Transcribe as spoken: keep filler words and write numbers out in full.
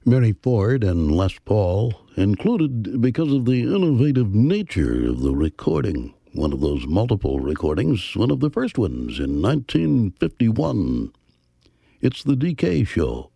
Mary Ford and Les Paul, included because of the innovative nature of the recording. One of those multiple recordings, one of the first ones in nineteen fifty-one. It's the D K Show.